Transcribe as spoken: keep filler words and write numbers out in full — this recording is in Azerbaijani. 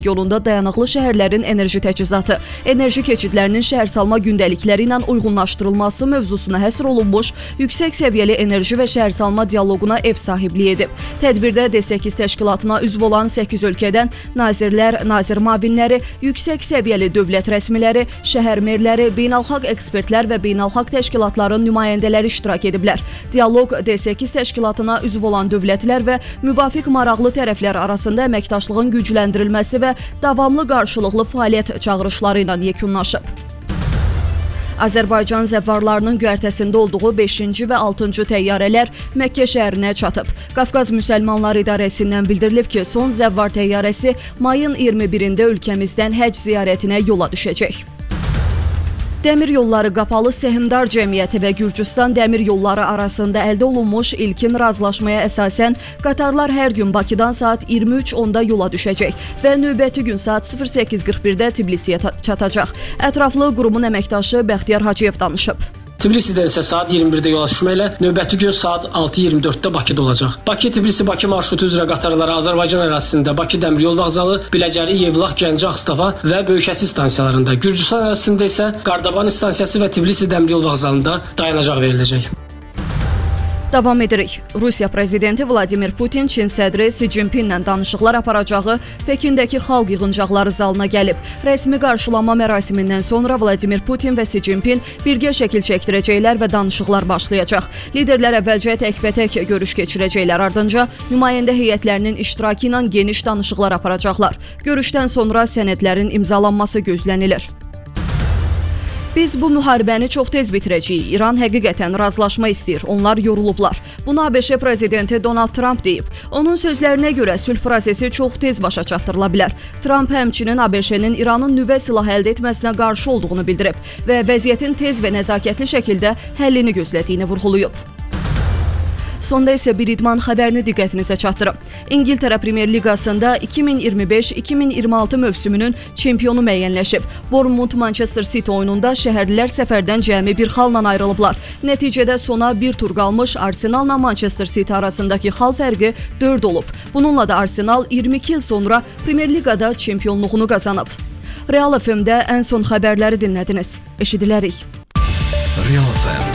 yolunda dayanıqlı şəhərlərin enerji təchizatı, enerji keçidlərinin şəhərsalma gündəlikləri ilə uyğunlaşdırılması mövzusuna həsr olunmuş yüksək səviyyəli enerji və şəhərsalma dialoquna ev sahibliyi edib. Tədbirdə D səkkiz təşkilatına üzv olan səkkiz ölkədən nazirlər, nazir müavinləri, yüksək səviyyəli dövlət rəsmiləri, şəhər merləri, beynəlxalq ekspertlər və beynəlxalq təşkilatların nümayəndələri iştirak ediblər. Dialoq D səkkiz təşkilatına üzv olan dövlətlər və müvafiq maraqlı tərəflər arasında əməkdaşlığın gücləndirilməsi və davamlı qarşılıqlı fəaliyyət çağırışları ilə yekunlaşıb. Azərbaycan zəvvarlarının göyərtəsində olduğu beşinci və altıncı təyyarələr Məkkə şəhərinə çatıb. Qafqaz Müsəlmanları İdarəsindən bildirilib ki, son zəvvar təyyarəsi mayın iyirmi birində ölkəmizdən həcc ziyarətinə yola düşəcək. Dəmir yolları qapalı Səhmdar Cəmiyyəti və Gürcüstan dəmir yolları arasında əldə olunmuş ilkin razılaşmaya əsasən qatarlar hər gün Bakıdan saat iyirmi üç onda yola düşəcək və növbəti gün saat sıfır səkkiz qırx birdə Tbilisiyə çatacaq. Ətraflı qurumun əməkdaşı Bəxtiyar Hacıyev danışıb. Tbilisidən isə saat iyirmi birdə yola düşməklə növbəti gün saat altı iyirmi dörddə Bakıda olacaq. Bakı-Tbilisi-Bakı marşrutu üzrə qatarları Azərbaycan ərazisində Bakı Dəmir Yol Vağzalı, Biləcəri, Yevlax, Gəncə, Ağstafa və Böyükəsi stansiyalarında, Gürcüstan ərazisində isə Qardaban stansiyası və Tbilisi Dəmir Yol Vağzalında dayanacaq veriləcək. Davam edirik. Rusiya prezidenti Vladimir Putin Çin sədri Si Jinpinlə danışıqlar aparacağı Pekindəki xalq yığıncaqları zalına gəlib. Rəsmi qarşılanma mərasimindən sonra Vladimir Putin və Si Jinpin birgə şəkil çəkdirəcəklər və danışıqlar başlayacaq. Liderlər əvvəlcə təkbətək görüş keçirəcəklər, ardınca nümayəndə heyətlərinin iştirakı ilə geniş danışıqlar aparacaqlar. Görüşdən sonra sənədlərin imzalanması gözlənilir. Biz bu müharibəni çox tez bitirəcəyik. İran həqiqətən razılaşma istəyir. Onlar yorulublar. Bunu ABŞ prezidenti Donald Trump deyib. Onun sözlərinə görə sülh prosesi çox tez başa çatdırıla bilər. Trump həmçinin ABŞ-nin İranın nüvə silahı əldə etməsinə qarşı olduğunu bildirib və vəziyyətin tez və nəzakətli şəkildə həllini gözlədiyini vurğulayıb. Sonda isə bir idman xəbərini diqqətinizə çatdırım. İngiltərə Premyer Liqasında iki min iyirmi beş iki min iyirmi altı mövsümünün çempionu müəyyənləşib. Bournemouth Manchester City oyununda şəhərlilər səfərdən cəmi bir xalla ayrılıblar. Nəticədə sona bir tur qalmış Arsenal'la Manchester City arasındakı xal fərqi dörd olub. Bununla da Arsenal iyirmi iki il sonra Premyer Liqada çempionluğunu qazanıb. Real F M-də ən son xəbərləri dinlədiniz. Eşidilərik. Real F M